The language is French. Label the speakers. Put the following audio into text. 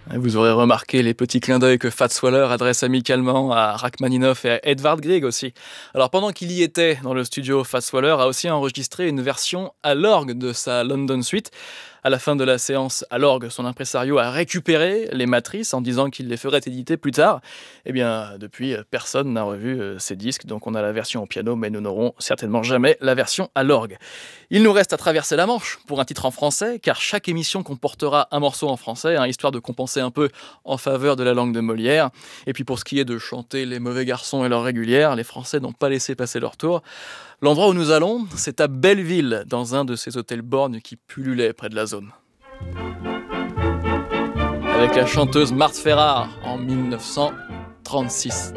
Speaker 1: Vous aurez remarqué les petits clins d'œil que Fats Waller adresse amicalement à Rachmaninoff et à Edvard Grieg aussi. Alors pendant qu'il y était dans le studio, Fats Waller a aussi enregistré une version à l'orgue de sa London Suite. À la fin de la séance à l'orgue, son impresario a récupéré les matrices en disant qu'il les ferait éditer plus tard. Eh bien, depuis, personne n'a revu ces disques, donc on a la version au piano, mais nous n'aurons certainement jamais la version à l'orgue. Il nous reste à traverser la Manche pour un titre en français, car chaque émission comportera un morceau en français, histoire de compenser un peu en faveur de la langue de Molière. Et puis pour ce qui est de chanter les mauvais garçons et leurs régulières, les Français n'ont pas laissé passer leur tour. L'endroit où nous allons, c'est à Belleville, dans un de ces hôtels borgnes qui pullulaient près de la zone. Avec la chanteuse Marthe Ferrard en 1936.